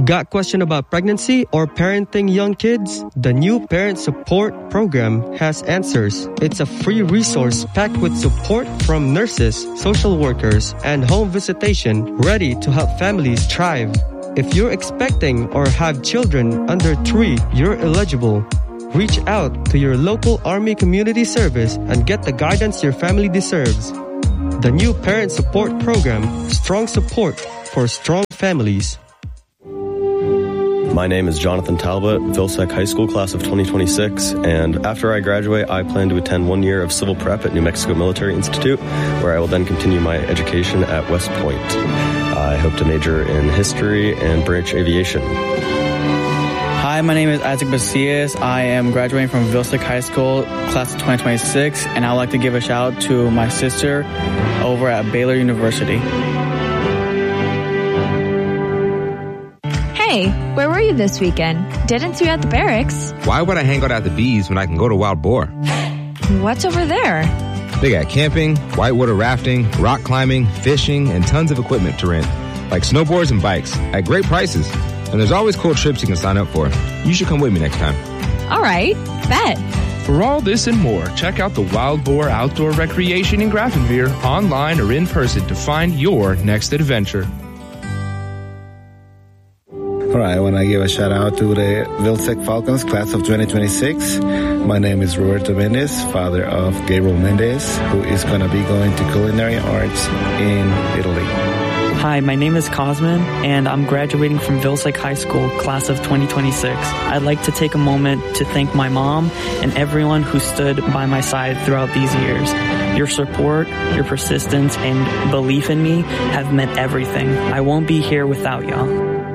Got question about pregnancy or parenting young kids? The new Parent Support Program has answers. It's a free resource packed with support from nurses, social workers, and home visitation, ready to help families thrive. If you're expecting or have children under 3, you're eligible. Reach out to your local Army Community Service and get the guidance your family deserves. The new Parent Support Program, strong support for strong families. My name is Jonathan Talbot, Vilsec High School class of 2026, and after I graduate, I plan to attend 1 year of civil prep at New Mexico Military Institute, where I will then continue my education at West Point. I hope to major in history and branch aviation. Hi, my name is Isaac Bacias. I am graduating from Vilsec High School, class of 2026, and I would like to give a shout out to my sister over at Baylor University. Hey, where were you this weekend? Didn't see you at the barracks. Why would I hang out at the Bees when I can go to Wild Boar? What's over there? They got camping, whitewater rafting, rock climbing, fishing, and tons of equipment to rent, like snowboards and bikes, at great prices. And there's always cool trips you can sign up for. You should come with me next time. All right, bet. For all this and more, check out the Wild Boar Outdoor Recreation in Grafenveer online or in person to find your next adventure. All right, I want to give a shout out to the Vilsec Falcons class of 2026. My name is Roberto Mendez, father of Gabriel Mendez, who is going to be going to culinary arts in Italy. Hi, my name is Cosmin, and I'm graduating from Vilsec High School, class of 2026. I'd like to take a moment to thank my mom and everyone who stood by my side throughout these years. Your support, your persistence, and belief in me have meant everything. I won't be here without y'all.